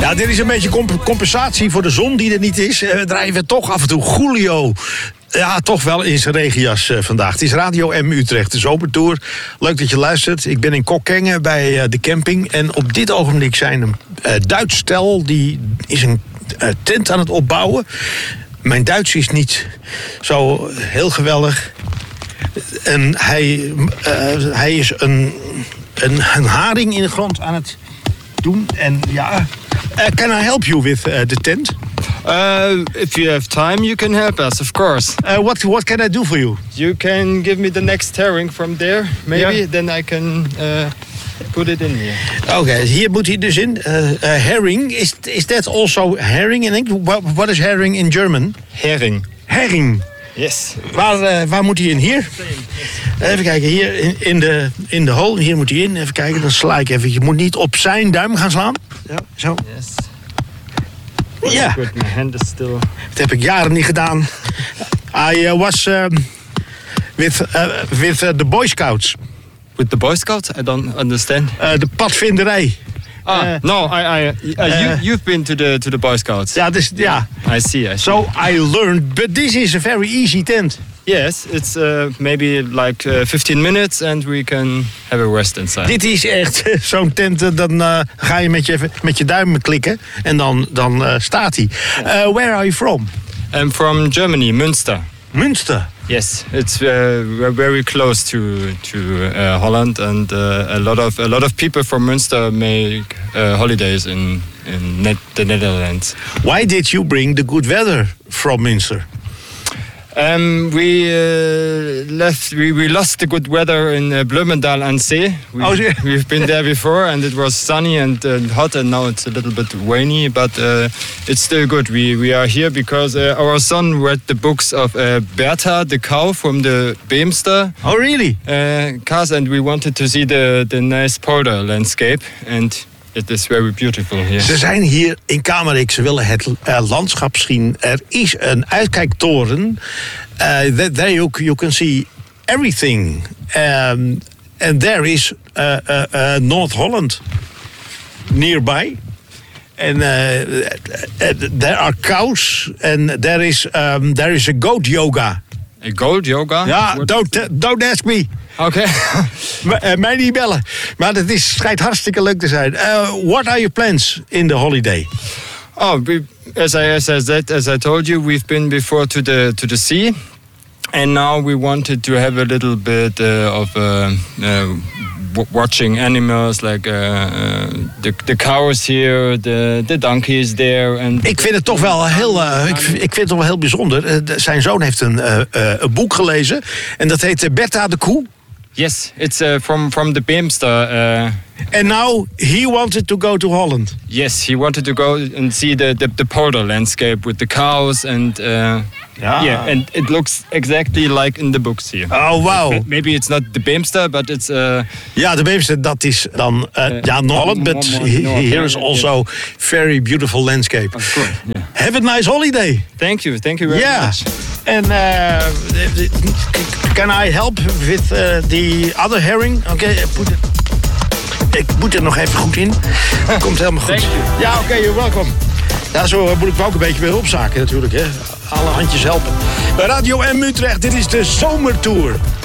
Ja, dit is een beetje compensatie voor de zon die er niet is. Draaien we toch af en toe Julio. Ja, toch wel in zijn regenjas vandaag. Het is Radio M Utrecht, de zomertour. Leuk dat je luistert. Ik ben in Kockengen bij de camping. En op dit ogenblik zijn een Duits stel. Die is een tent aan het opbouwen. Mijn Duits is niet zo heel geweldig. En hij is een haring in de grond aan het doen. En ja, can I help you with the tent? If you have time, you can help us, of course. What can I do for you? You can give me the next herring from there, maybe. Yeah. Then I can put it in here. Okay, hier moet hij dus in. Herring, is that also herring in English? What is herring in German? Herring. Herring. Yes. Waar moet hij in? Hier? Even kijken, hier in de hole. Hier moet hij in. Even kijken, dan sla ik even. Je moet niet op zijn duim gaan slaan. Ja, zo. Yes. Ja. Good, my hand is still... Dat heb ik jaren niet gedaan. I was with the Boy Scouts. With the Boy Scouts? I don't understand. De padvinderij. No, you've been to the Boy Scouts. Ja, dus, ja. I see. So I learned, but this is a very easy tent. Yes, it's maybe like 15 minutes and we can have a rest inside. Dit is echt zo'n tent, dan ga je met je duim klikken en dan staat hij. Where are you from? I'm from Germany, Münster. Münster? Yes, it's very close to Holland, and a lot of people from Münster make holidays in the Netherlands. Why did you bring the good weather from Münster? We lost the good weather in Bloemendaal aan Zee. We've been there before, and it was sunny and hot, and now it's a little bit rainy, but it's still good. We are here because our son read the books of Bertha, the cow from the Beemster. Oh, really? Cars, and we wanted to see the nice polder landscape, and it is very beautiful here. Ze zijn hier in Kamerik. Ze willen het landschap zien. Er is een uitkijktoren. There you can see everything. And there is North Holland nearby. And there are cows. And there is a goat yoga. A goat yoga? Ja, don't ask me. Oké. Mij niet bellen. Maar het schijnt hartstikke leuk te zijn. What are your plans in the holiday? Oh, as I told you, we've been before to the sea, and now we wanted to have a little bit of watching animals, like the cows here, the donkeys there. And ik vind het toch wel heel bijzonder. Zijn zoon heeft een boek gelezen en dat heet Bertha de koe. Yes, it's from the Beemster. And now he wanted to go to Holland. Yes, he wanted to go and see the polder landscape with the cows and yeah, and it looks exactly like in the books here. Oh, wow. Maybe it's not the Beemster, but it's... Ja, de Beemster, dat is dan Holland, but here is also very beautiful landscape. Of course, yeah. Have a nice holiday. Thank you very much. And can I help with the other herring? Okay, ik moet er nog even goed in. Komt helemaal goed. Thank you. Ja, oké, you're welcome. Ja, zo moet ik me ook een beetje weer opzaken natuurlijk, hè. Alle handjes helpen. Bij Radio M Utrecht, dit is de zomertour.